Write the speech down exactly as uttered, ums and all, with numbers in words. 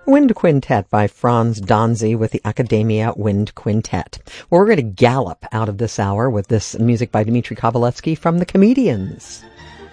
Wind Quintet by Franz Donzi with the Academia Wind Quintet. Well, we're going to gallop out of this hour with this music by Dmitri Kovalevsky from The Comedians.